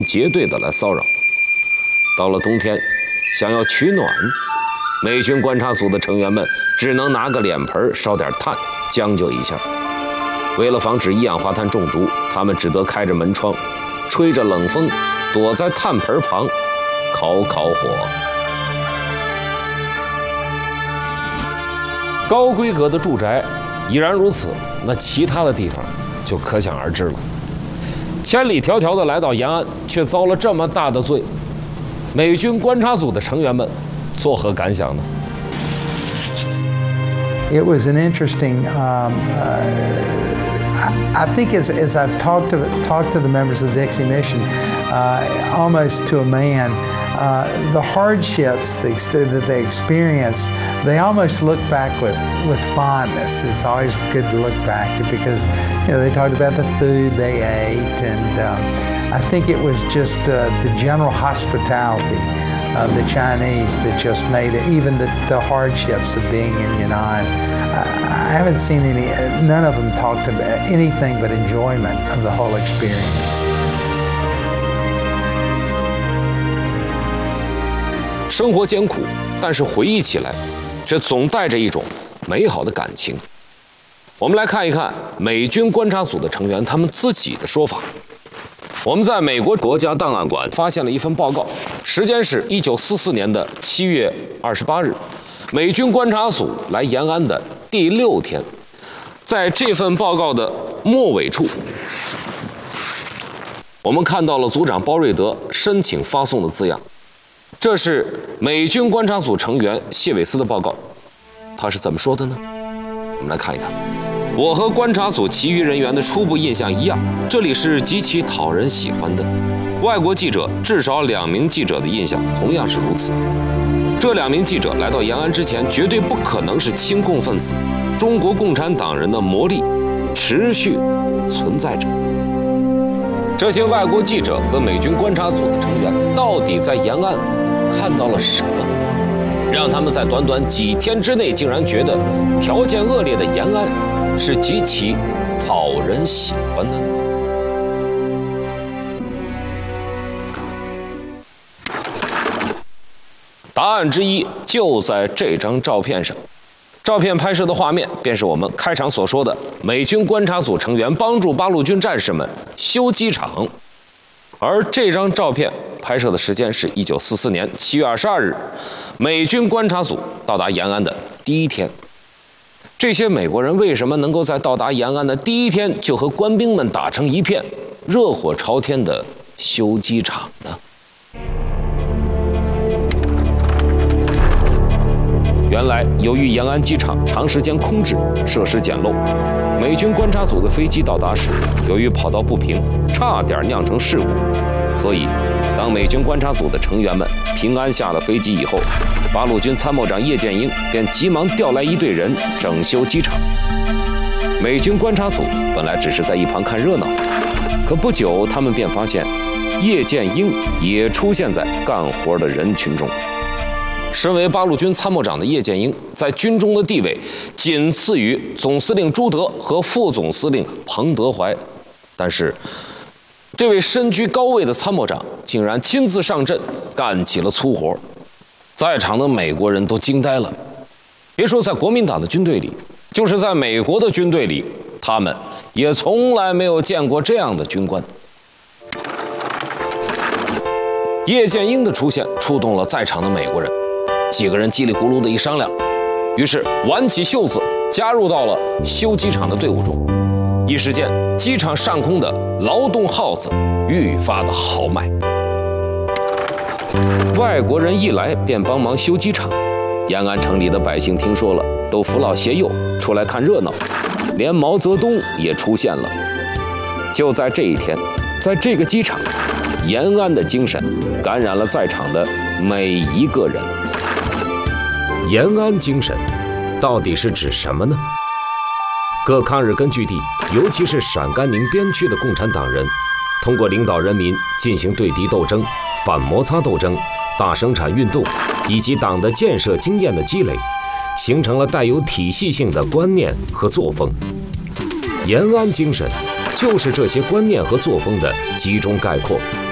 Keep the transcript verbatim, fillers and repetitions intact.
结队的来骚扰。到了冬天，想要取暖，美军观察组的成员们只能拿个脸盆烧点炭，将就一下。为了防止一氧化碳中毒，他们只得开着门窗，吹着冷风，躲在炭盆旁烤烤火。高规格的住宅已然如此，那其他的地方就可想而知了。千里迢迢地来到延安，却遭了这么大的罪，美军观察组的成员们作何感想呢？ It was an interesting. Um, uh, I, I think as, as I've talked to talked to the members of the Dixie Mission, uh, almost to a man, uh, the hardships they, that they experienced, they almost look back with, with fondness. It's always good to look back because, you know, they talked about the food they ate, and um, I think it was just uh, the general hospitality of the Chinese that just made it, even the, the hardships of being in Yunnan. I, I haven't seen any, none of them talked about anything but enjoyment of the whole experience. 生活艰苦，但是回忆起来，却总带着一种美好的感情。我们来看一看美军观察组的成员他们自己的说法。我们在美国国家档案馆发现了一份报告，时间是一九四四年的七月二十八日，美军观察组来延安的第六天。在这份报告的末尾处，我们看到了组长包瑞德申请发送的字样。这是美军观察组成员谢韦斯的报告，他是怎么说的呢？我们来看一看。我和观察组其余人员的初步印象一样，这里是极其讨人喜欢的。外国记者至少两名记者的印象同样是如此。这两名记者来到延安之前，绝对不可能是亲共分子。中国共产党人的魔力持续存在着。这些外国记者和美军观察组的成员到底在延安看到了什么，让他们在短短几天之内竟然觉得条件恶劣的延安是极其讨人喜欢的呢？答案之一就在这张照片上。照片拍摄的画面便是我们开场所说的美军观察组成员帮助八路军战士们修机场，而这张照片拍摄的时间是一九四四年七月二十二日，美军观察组到达延安的第一天。这些美国人为什么能够在到达延安的第一天就和官兵们打成一片，热火朝天的修机场呢？原来，由于延安机场长时间空置，设施简陋，美军观察组的飞机到达时，由于跑道不平，差点酿成事故。所以，当美军观察组的成员们平安下了飞机以后，八路军参谋长叶剑英便急忙调来一队人整修机场。美军观察组本来只是在一旁看热闹，可不久他们便发现，叶剑英也出现在干活的人群中。身为八路军参谋长的叶剑英，在军中的地位仅次于总司令朱德和副总司令彭德怀。但是，这位身居高位的参谋长竟然亲自上阵，干起了粗活，在场的美国人都惊呆了。别说在国民党的军队里，就是在美国的军队里，他们也从来没有见过这样的军官。叶剑英的出现触动了在场的美国人。几个人叽里咕噜的一商量，于是挽起袖子加入到了修机场的队伍中。一时间，机场上空的劳动号子愈发的豪迈。外国人一来便帮忙修机场，延安城里的百姓听说了，都扶老携幼出来看热闹，连毛泽东也出现了。就在这一天，在这个机场，延安的精神感染了在场的每一个人。延安精神到底是指什么呢？各抗日根据地，尤其是陕甘宁边区的共产党人，通过领导人民进行对敌斗争、反摩擦斗争、大生产运动以及党的建设经验的积累，形成了带有体系性的观念和作风。延安精神就是这些观念和作风的集中概括。